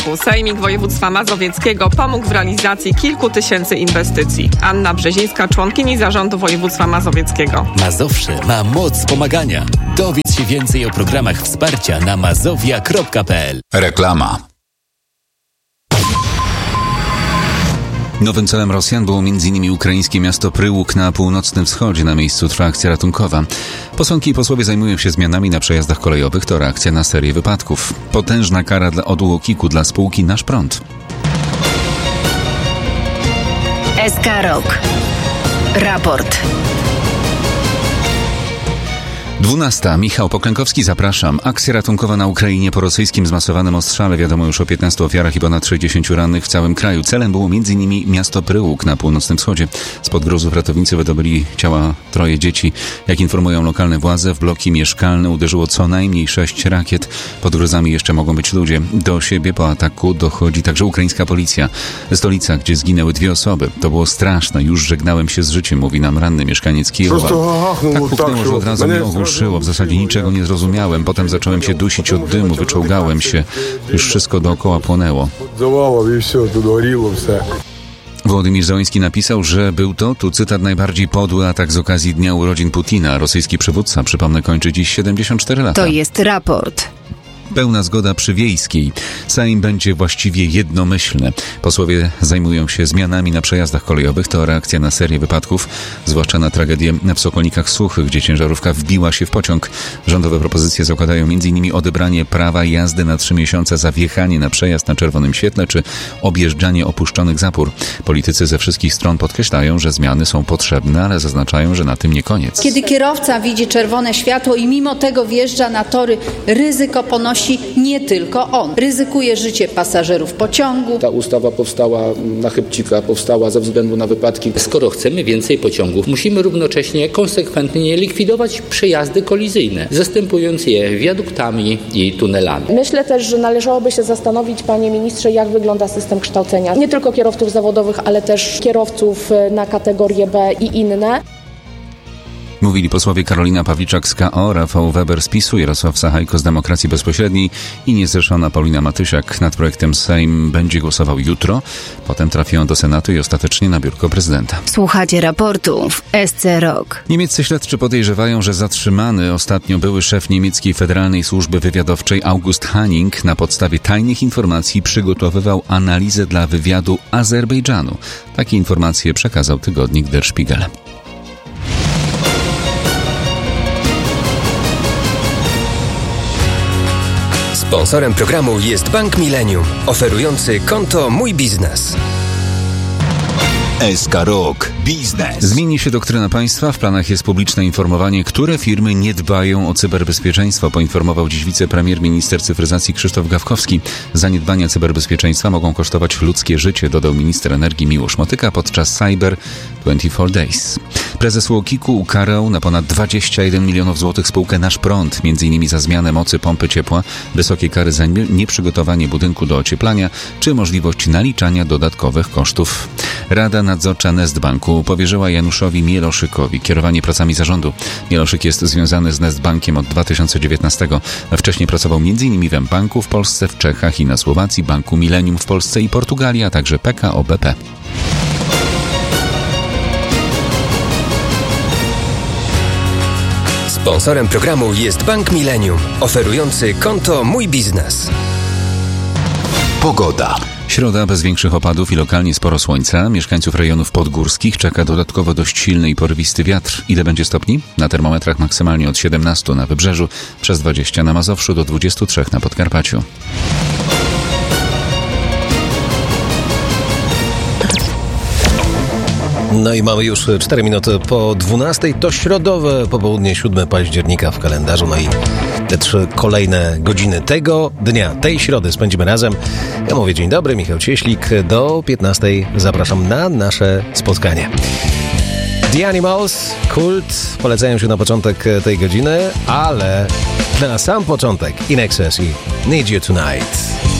Sejmik Województwa Mazowieckiego pomógł w realizacji kilku tysięcy inwestycji. Anna Brzezińska, członkini Zarządu Województwa Mazowieckiego. Mazowsze ma moc pomagania. Dowiedz się więcej o programach wsparcia na mazowia.pl. Reklama. Nowym celem Rosjan było m.in. ukraińskie miasto Pryłuk na północnym wschodzie. Na miejscu trwa akcja ratunkowa. Posłanki i posłowie zajmują się zmianami na przejazdach kolejowych. To reakcja na serię wypadków. Potężna kara od UOKiK-u dla spółki Nasz Prąd. SK Rok. Raport. 12. Michał Poklękowski, zapraszam. Akcja ratunkowa na Ukrainie po rosyjskim zmasowanym ostrzale. Wiadomo już o 15 ofiarach i ponad 60 rannych w całym kraju. Celem było m.in. miasto Pryłuk na północnym wschodzie. Spod gruzów ratownicy wydobyli ciała 3 dzieci. Jak informują lokalne władze, w bloki mieszkalne uderzyło co najmniej 6 rakiet. Pod gruzami jeszcze mogą być ludzie. Do siebie po ataku dochodzi także ukraińska policja. Stolica, gdzie zginęły 2 osoby. To było straszne. Już żegnałem się z życiem, mówi nam ranny mieszkaniec Kijowa. Tak puknęło, że od razu mnie ogłuszyło. W zasadzie niczego nie zrozumiałem. Potem zacząłem się dusić od dymu, wyczołgałem się. Już wszystko dookoła płonęło. Wołodymyr Zełenski napisał, że był to, tu cytat, najbardziej podły atak z okazji dnia urodzin Putina. Rosyjski przywódca, przypomnę, kończy dziś 74 lata. To jest raport. Pełna zgoda przy Wiejskiej. Sejm będzie właściwie jednomyślny. Posłowie zajmują się zmianami na przejazdach kolejowych. To reakcja na serię wypadków, zwłaszcza na tragedię w Sokolnikach Suchych, gdzie ciężarówka wbiła się w pociąg. Rządowe propozycje zakładają m.in. odebranie prawa jazdy na 3 miesiące za wjechanie na przejazd na czerwonym świetle czy objeżdżanie opuszczonych zapór. Politycy ze wszystkich stron podkreślają, że zmiany są potrzebne, ale zaznaczają, że na tym nie koniec. Kiedy kierowca widzi czerwone światło i mimo tego wjeżdża na tory, ryzyko ponosi nie tylko on. Ryzykuje życie pasażerów pociągu. Ta ustawa powstała na chybcika, powstała ze względu na wypadki. Skoro chcemy więcej pociągów, musimy równocześnie konsekwentnie likwidować przejazdy kolizyjne, zastępując je wiaduktami i tunelami. Myślę też, że należałoby się zastanowić, panie ministrze, jak wygląda system kształcenia. Nie tylko kierowców zawodowych, ale też kierowców na kategorię B i inne. Mówili posłowie Karolina Pawliczak z KO, Rafał Weber z PiS-u, Jarosław Sachajko z Demokracji Bezpośredniej i niezrzeszona Paulina Matysiak. Nad projektem Sejm będzie głosował jutro, potem trafi on do Senatu i ostatecznie na biurko prezydenta. Słuchacie raportu w SC Rok. Niemieccy śledczy podejrzewają, że zatrzymany ostatnio były szef niemieckiej Federalnej Służby Wywiadowczej August Hanning na podstawie tajnych informacji przygotowywał analizę dla wywiadu Azerbejdżanu. Takie informacje przekazał tygodnik Der Spiegel. Sponsorem programu jest Bank Millennium, oferujący konto Mój Biznes. SK Rok. Biznes. Zmieni się doktryna państwa. W planach jest publiczne informowanie, które firmy nie dbają o cyberbezpieczeństwo, poinformował dziś wicepremier, minister cyfryzacji Krzysztof Gawkowski. Zaniedbania cyberbezpieczeństwa mogą kosztować ludzkie życie, dodał minister energii Miłosz Motyka podczas Cyber 24 Days. Prezes UOKiK-u ukarał na ponad 21 milionów złotych spółkę Nasz Prąd, m.in. za zmianę mocy pompy ciepła, wysokie kary za nieprzygotowanie budynku do ocieplania, czy możliwość naliczania dodatkowych kosztów. Rada Nadzorcza Nestbanku powierzyła Januszowi Mieloszykowi kierowanie pracami zarządu. Mieloszyk jest związany z Nestbankiem od 2019. Wcześniej pracował m.in. w mBanku w Polsce, w Czechach i na Słowacji, Banku Millennium w Polsce i Portugalii, a także PKO BP. Sponsorem programu jest Bank Millennium, oferujący konto Mój Biznes. Pogoda. Środa bez większych opadów i lokalnie sporo słońca. Mieszkańców rejonów podgórskich czeka dodatkowo dość silny i porywisty wiatr. Ile będzie stopni? Na termometrach maksymalnie od 17 na Wybrzeżu, przez 20 na Mazowszu, do 23 na Podkarpaciu. No i mamy już 4 minuty po 12. To środowe popołudnie, 7 października w kalendarzu. No i te 3 kolejne godziny tego dnia, tej środy spędzimy razem. Ja mówię dzień dobry, Michał Cieślik. Do 15 zapraszam na nasze spotkanie. The Animals, Kult, polecają się na początek tej godziny, ale na sam początek In Excess i Need You Tonight.